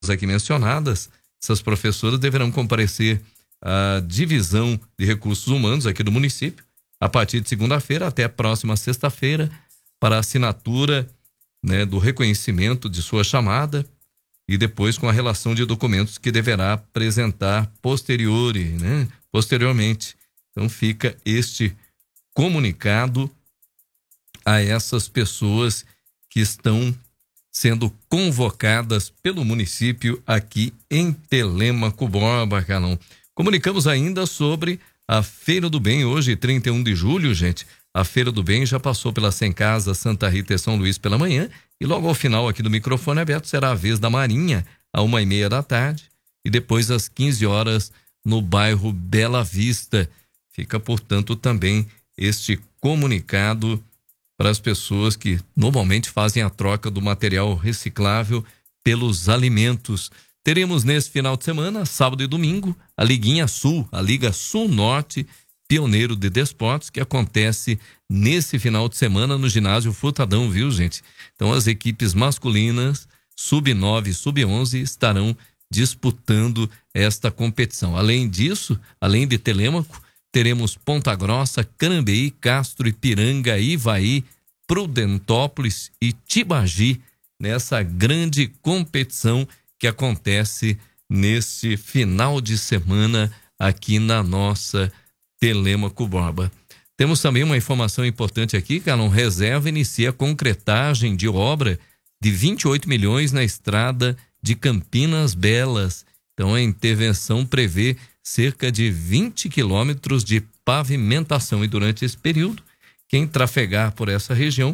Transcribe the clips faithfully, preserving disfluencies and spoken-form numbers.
aqui mencionadas, essas professoras deverão comparecer à divisão de recursos humanos aqui do município a partir de segunda-feira até a próxima sexta-feira para assinatura, né, do reconhecimento de sua chamada e depois com a relação de documentos que deverá apresentar posteriori, né, posteriormente. Então fica este comunicado a essas pessoas que estão sendo convocadas pelo município aqui em Telêmaco Borba, Carlão. Comunicamos ainda sobre a Feira do Bem, hoje, trinta e um de julho, gente. A Feira do Bem já passou pela Sem Casa, Santa Rita e São Luís pela manhã, e logo ao final aqui do microfone aberto será a vez da Marinha, a uma e meia da tarde, e depois às quinze horas no bairro Bela Vista. Fica, portanto, também este comunicado para as pessoas que normalmente fazem a troca do material reciclável pelos alimentos. Teremos nesse final de semana, sábado e domingo, a Liguinha Sul, a Liga Sul-Norte, pioneiro de desportos, que acontece nesse final de semana no ginásio Furtadão, viu, gente? Então as equipes masculinas, sub nove e sub onze, estarão disputando esta competição. Além disso, além de Telêmaco, teremos Ponta Grossa, Carambeí, Castro, Ipiranga, Ivaí, Prudentópolis e Tibagi nessa grande competição que acontece nesse final de semana aqui na nossa Telêmaco Borba. Temos também uma informação importante aqui, que a Não Reserva inicia a concretagem de obra de vinte e oito milhões na estrada de Campinas Belas. Então a intervenção prevê cerca de vinte quilômetros de pavimentação e durante esse período, quem trafegar por essa região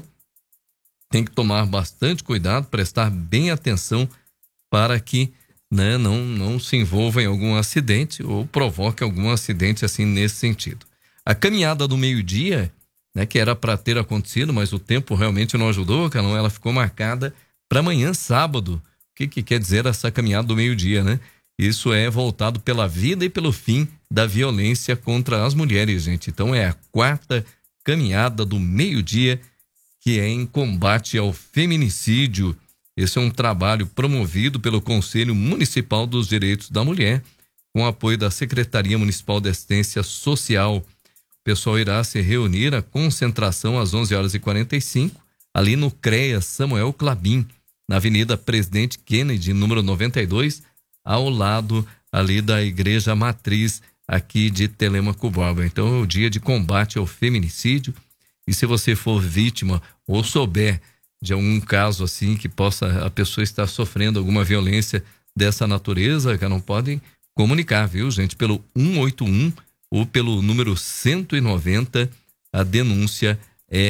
tem que tomar bastante cuidado, prestar bem atenção para que, né, não, não se envolva em algum acidente ou provoque algum acidente assim nesse sentido. A caminhada do meio-dia, né, que era para ter acontecido, mas o tempo realmente não ajudou, Carlão, ela ficou marcada para amanhã, sábado. O que, que quer dizer essa caminhada do meio-dia, né? Isso é voltado pela vida e pelo fim da violência contra as mulheres, gente. Então é a quarta caminhada do meio-dia, que é em combate ao feminicídio. Esse é um trabalho promovido pelo Conselho Municipal dos Direitos da Mulher, com apoio da Secretaria Municipal de Assistência Social. O pessoal irá se reunir à concentração às onze horas e quarenta e cinco, ali no CREA Samuel Clabin, na Avenida Presidente Kennedy, número noventa e dois, ao lado ali da Igreja Matriz aqui de Telêmaco Borba. Então é o dia de combate ao feminicídio, e se você for vítima ou souber de algum caso assim que possa a pessoa estar sofrendo alguma violência dessa natureza, que não podem comunicar, viu, gente, pelo um um oito um ou pelo número cento e noventa. A denúncia é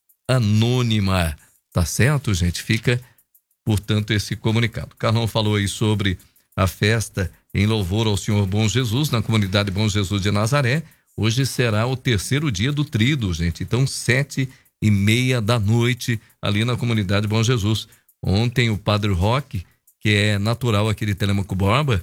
anônima, tá certo, gente? Fica, portanto, esse comunicado. O Carlão falou aí sobre a festa em louvor ao Senhor Bom Jesus na comunidade Bom Jesus de Nazaré. Hoje será o terceiro dia do Tríduo, gente. Então, sete e meia da noite, ali na comunidade Bom Jesus. Ontem, o Padre Roque, que é natural aqui de Telêmaco Borba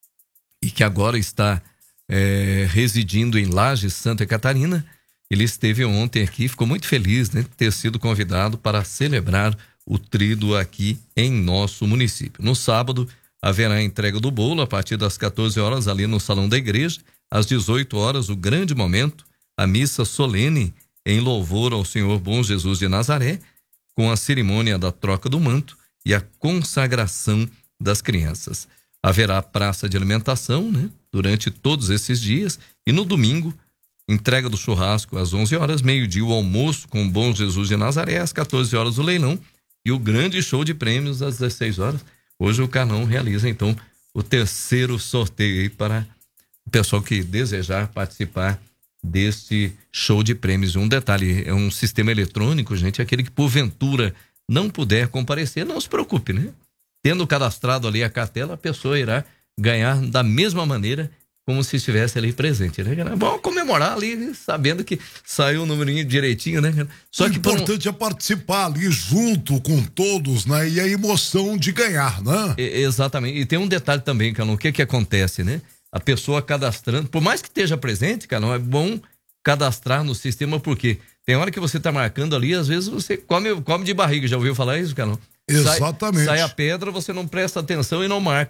e que agora está é, residindo em Lages, Santa Catarina, ele esteve ontem aqui, ficou muito feliz, né, de ter sido convidado para celebrar o Tríduo aqui em nosso município. No sábado, haverá a entrega do bolo a partir das quatorze horas ali no Salão da Igreja. Às dezoito horas, o grande momento, a missa solene em louvor ao Senhor Bom Jesus de Nazaré, com a cerimônia da troca do manto e a consagração das crianças. Haverá praça de alimentação, né, durante todos esses dias, e no domingo, entrega do churrasco às onze horas, meio-dia o almoço com o Bom Jesus de Nazaré, às quatorze horas o leilão e o grande show de prêmios às dezesseis horas. Hoje o Carlão realiza então o terceiro sorteio aí para o pessoal que desejar participar deste show de prêmios. Um detalhe, é um sistema eletrônico, gente, aquele que porventura não puder comparecer, não se preocupe, né? Tendo cadastrado ali a cartela, a pessoa irá ganhar da mesma maneira como se estivesse ali presente, né? Vamos comemorar ali, sabendo que saiu o numerinho direitinho, né? Só o que importante um... é participar ali junto com todos, né? E a emoção de ganhar, né? É, exatamente. E tem um detalhe também, Carlão, o que que acontece, né? A pessoa cadastrando, por mais que esteja presente, Carlão, é bom cadastrar no sistema, porque tem hora que você tá marcando ali, às vezes você come, come de barriga, já ouviu falar isso, Carlão? Exatamente. Sai, sai a pedra, você não presta atenção e não marca.